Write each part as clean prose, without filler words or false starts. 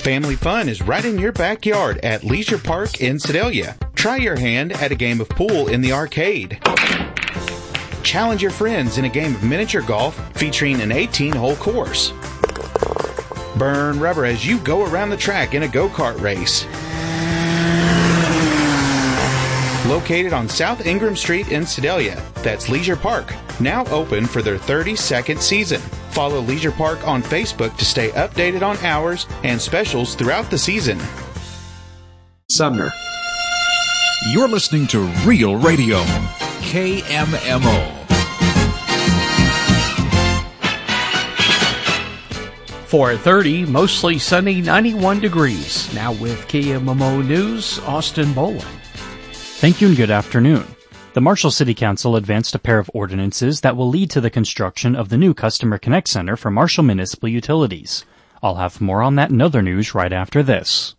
Family fun is right in your backyard at Leisure Park in Sedalia. Try your hand at a game of pool in the arcade. Challenge your friends in a game of miniature golf featuring an 18-hole course. Burn rubber as you go around the track in a go-kart race. Located on South Ingram Street in Sedalia, that's Leisure Park, now open for their 32nd season. Follow Leisure Park on Facebook to stay updated on hours and specials throughout the season. Sumner. You're listening to Real Radio, KMMO. 4:30, mostly sunny, 91 degrees. Now with KMMO News, Austin Boland. Thank you and good afternoon. The Marshall City Council advanced a pair of ordinances that will lead to the construction of the new Customer Connect Center for Marshall Municipal Utilities. I'll have more on that and other news right after this.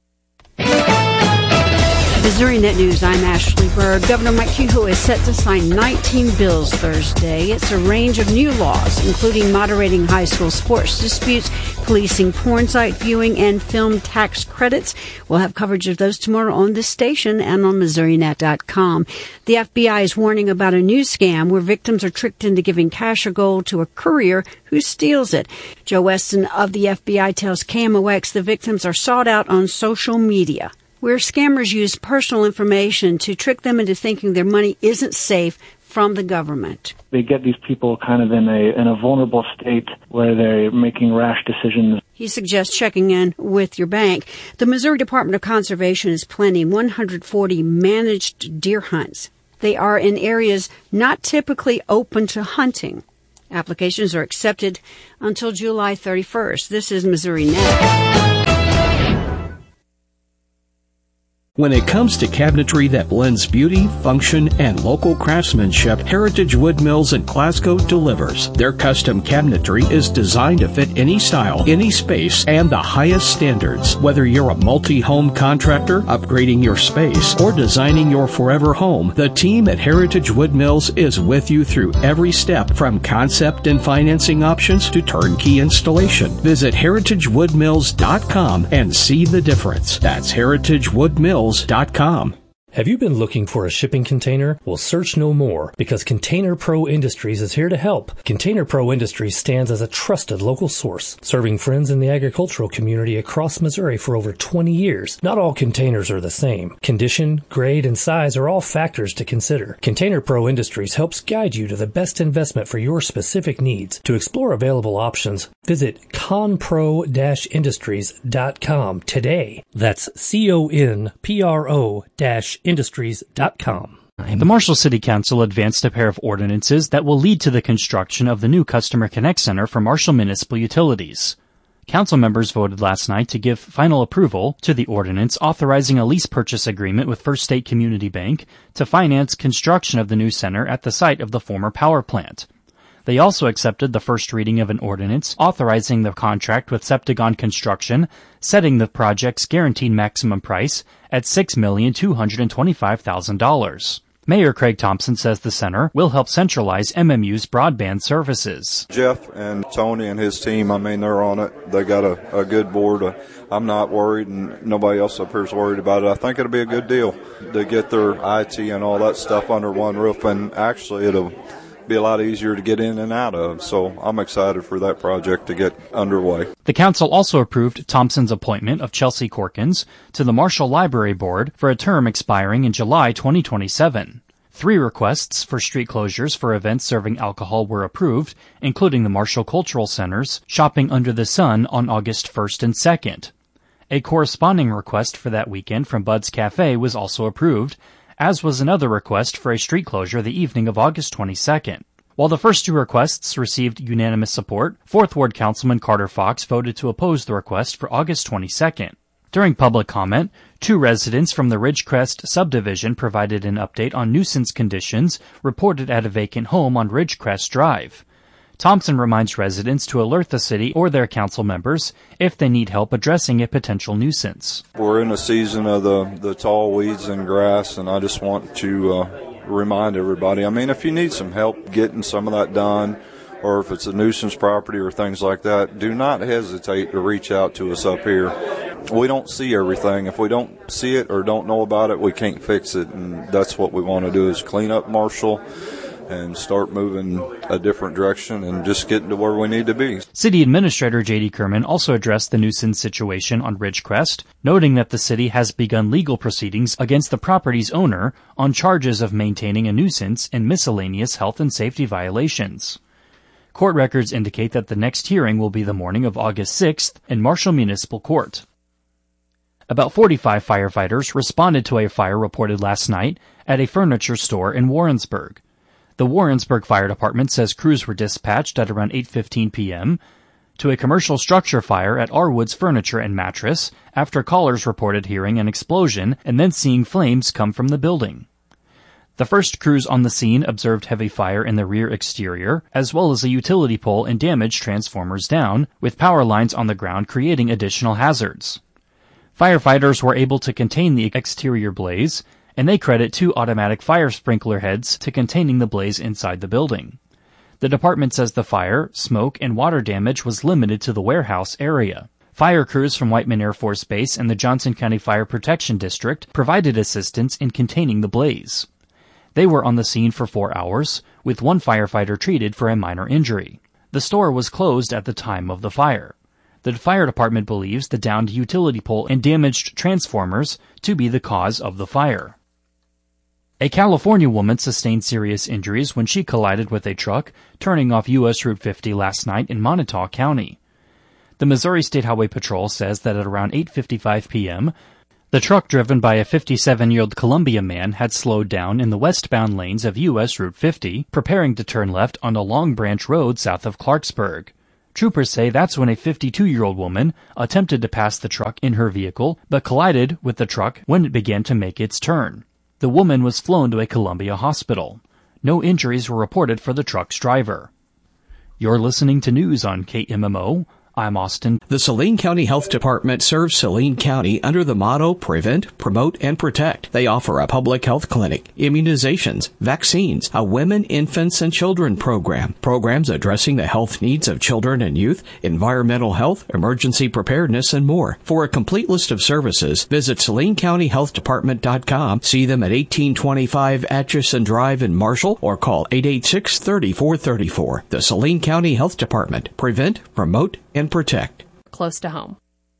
Missouri Net News, I'm Ashley Bird. Governor Mike Kehoe is set to sign 19 bills Thursday. It's a range of new laws, including moderating high school sports disputes, policing porn site viewing, and film tax credits. We'll have coverage of those tomorrow on this station and on MissouriNet.com. The FBI is warning about a new scam where victims are tricked into giving cash or gold to a courier who steals it. Joe Weston of the FBI tells KMOX the victims are sought out on social media, where scammers use personal information to trick them into thinking their money isn't safe from the government. They get these people kind of in a vulnerable state where they're making rash decisions. He suggests checking in with your bank. The Missouri Department of Conservation is planning 140 managed deer hunts. They are in areas not typically open to hunting. Applications are accepted until July 31st. This is Missouri Net. When it comes to cabinetry that blends beauty, function, and local craftsmanship, Heritage Wood Mills in Glasgow delivers. Their custom cabinetry is designed to fit any style, any space, and the highest standards. Whether you're a multi-home contractor, upgrading your space, or designing your forever home, the team at Heritage Wood Mills is with you through every step, from concept and financing options to turnkey installation. Visit heritagewoodmills.com and see the difference. That's heritagewoodmills.com. Have you been looking for a shipping container? Well, search no more, because Container Pro Industries is here to help. Container Pro Industries stands as a trusted local source, serving friends in the agricultural community across Missouri for over 20 years. Not all containers are the same. Condition, grade, and size are all factors to consider. Container Pro Industries helps guide you to the best investment for your specific needs. To explore available options, visit conpro-industries.com today. That's CONPRO-industries.com. The Marshall City Council advanced a pair of ordinances that will lead to the construction of the new Customer Connect Center for Marshall Municipal Utilities. Council members voted last night to give final approval to the ordinance authorizing a lease purchase agreement with First State Community Bank to finance construction of the new center at the site of the former power plant. They also accepted the first reading of an ordinance authorizing the contract with Septagon Construction, setting the project's guaranteed maximum price at $6,225,000. Mayor Craig Thompson says the center will help centralize MMU's broadband services. Jeff and Tony and his team, they're on it. They got a good board. I'm not worried, and nobody else up here is worried about it. I think it'll be a good deal to get their IT and all that stuff under one roof, and actually it'll be a lot easier to get in and out of. So I'm excited for that project to get underway. The council also approved Thompson's appointment of Chelsea Corkins to the Marshall Library Board for a term expiring in July 2027. 3 requests for street closures for events serving alcohol were approved, including the Marshall Cultural Center's Shopping Under the Sun on August 1st and 2nd. A corresponding request for that weekend from Bud's Cafe was also approved, as was another request for a street closure the evening of August 22nd. While the first 2 requests received unanimous support, 4th Ward Councilman Carter Fox voted to oppose the request for August 22nd. During public comment, 2 residents from the Ridgecrest subdivision provided an update on nuisance conditions reported at a vacant home on Ridgecrest Drive. Thompson reminds residents to alert the city or their council members if they need help addressing a potential nuisance. We're in a season of the tall weeds and grass, and I just want to remind everybody, if you need some help getting some of that done, or if it's a nuisance property or things like that, do not hesitate to reach out to us up here. we don't see everything. If we don't see it or don't know about it, we can't fix it. And that's what we want to do, is clean up Marshall and start moving a different direction and just getting to where we need to be. City Administrator J.D. Kerman also addressed the nuisance situation on Ridgecrest, noting that the city has begun legal proceedings against the property's owner on charges of maintaining a nuisance and miscellaneous health and safety violations. Court records indicate that the next hearing will be the morning of August 6th in Marshall Municipal Court. About 45 firefighters responded to a fire reported last night at a furniture store in Warrensburg. The Warrensburg Fire Department says crews were dispatched at around 8:15 p.m. to a commercial structure fire at Arwood's Furniture and Mattress after callers reported hearing an explosion and then seeing flames come from the building. The first crews on the scene observed heavy fire in the rear exterior, as well as a utility pole and damaged transformers down, with power lines on the ground creating additional hazards. Firefighters were able to contain the exterior blaze, and they credit 2 automatic fire sprinkler heads to containing the blaze inside the building. The department says the fire, smoke, and water damage was limited to the warehouse area. Fire crews from Whiteman Air Force Base and the Johnson County Fire Protection District provided assistance in containing the blaze. They were on the scene for 4 hours, with 1 firefighter treated for a minor injury. The store was closed at the time of the fire. The fire department believes the downed utility pole and damaged transformers to be the cause of the fire. A California woman sustained serious injuries when she collided with a truck turning off U.S. Route 50 last night in Montauk County. The Missouri State Highway Patrol says that at around 8:55 p.m., the truck driven by a 57-year-old Columbia man had slowed down in the westbound lanes of U.S. Route 50, preparing to turn left on a Long Branch Road south of Clarksburg. Troopers say that's when a 52-year-old woman attempted to pass the truck in her vehicle, but collided with the truck when it began to make its turn. The woman was flown to a Columbia hospital. No injuries were reported for the truck's driver. You're listening to news on KMMO. I'm Austin. The Saline County Health Department serves Saline County under the motto Prevent, Promote, and Protect. They offer a public health clinic, immunizations, vaccines, a women, infants, and children program, programs addressing the health needs of children and youth, environmental health, emergency preparedness, and more. For a complete list of services, visit SalineCountyHealthDepartment.com, see them at 1825 Atchison Drive in Marshall, or call 886-3434. The Saline County Health Department. Prevent, Promote, and Protect. Close to home.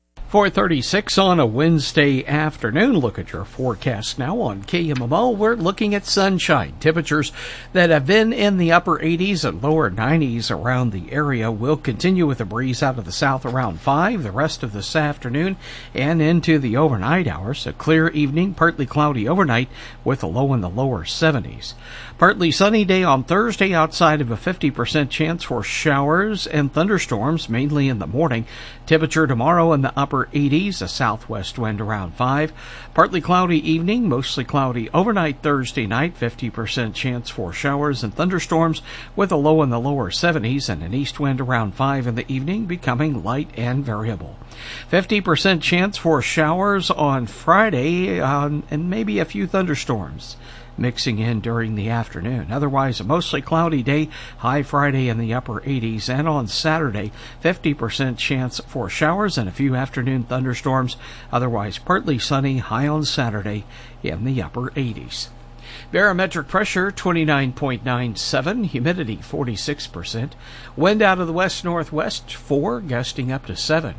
4:36 on a Wednesday afternoon. Look at your forecast now on KMMO. We're looking at sunshine. Temperatures that have been in the upper 80s and lower 90s around the area will continue with a breeze out of the south around 5 the rest of this afternoon and into the overnight hours. A clear evening, partly cloudy overnight with a low in the lower 70s. Partly sunny day on Thursday outside of a 50% chance for showers and thunderstorms, mainly in the morning. Temperature tomorrow in the upper 80s, a southwest wind around 5. Partly cloudy evening, mostly cloudy overnight Thursday night, 50% chance for showers and thunderstorms with a low in the lower 70s and an east wind around 5 in the evening, becoming light and variable. 50% chance for showers on Friday and maybe a few thunderstorms mixing in during the afternoon. Otherwise, a mostly cloudy day, high Friday in the upper 80s, and on Saturday, 50% chance for showers and a few afternoon thunderstorms. Otherwise, partly sunny, high on Saturday in the upper 80s. Barometric pressure 29.97, humidity 46%, wind out of the west-northwest 4, gusting up to 7.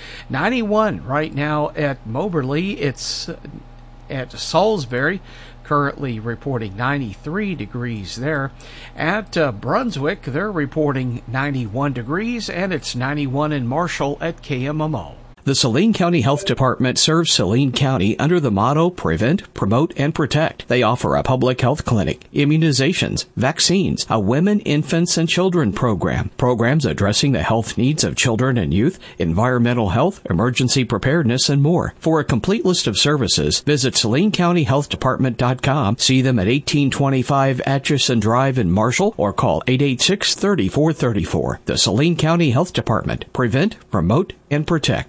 91 right now at Moberly. It's at Salisbury. Currently reporting 93 degrees there. At Brunswick, they're reporting 91 degrees, and it's 91 in Marshall at KMMO. The Saline County Health Department serves Saline County under the motto Prevent, Promote, and Protect. They offer a public health clinic, immunizations, vaccines, a women, infants, and children program, programs addressing the health needs of children and youth, environmental health, emergency preparedness, and more. For a complete list of services, visit SalineCountyHealthDepartment.com, see them at 1825 Atchison Drive in Marshall, or call 886-3434. The Saline County Health Department. Prevent, Promote, and Protect.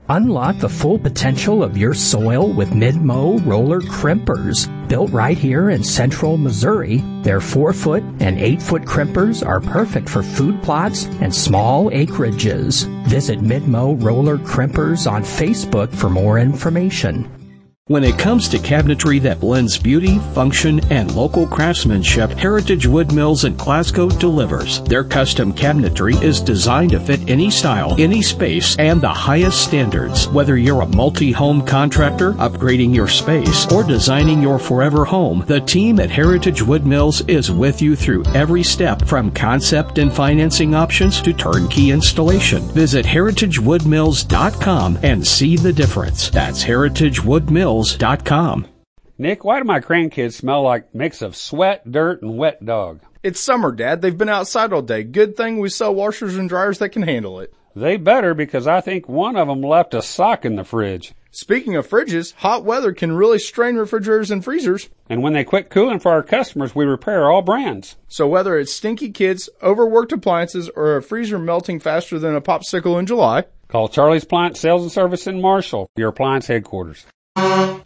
Unlock the full potential of your soil with Mid-Mow roller crimpers. Built right here in central Missouri, their 4-foot and 8-foot crimpers are perfect for food plots and small acreages. Visit Mid-Mow roller crimpers on Facebook for more information. When it comes to cabinetry that blends beauty, function, and local craftsmanship, Heritage Wood Mills in Glasgow delivers. Their custom cabinetry is designed to fit any style, any space, and the highest standards. Whether you're a multi-home contractor, upgrading your space, or designing your forever home, the team at Heritage Wood Mills is with you through every step, from concept and financing options to turnkey installation. Visit heritagewoodmills.com and see the difference. That's heritagewoodmills.com. Nick, why do my grandkids smell like a mix of sweat, dirt, and wet dog? It's summer, Dad. They've been outside all day. Good thing we sell washers and dryers that can handle it. They better, because I think one of them left a sock in the fridge. Speaking of fridges, hot weather can really strain refrigerators and freezers. And when they quit cooling for our customers, we repair all brands. So whether it's stinky kids, overworked appliances, or a freezer melting faster than a popsicle in July, call Charlie's Appliance Sales and Service in Marshall, your appliance headquarters.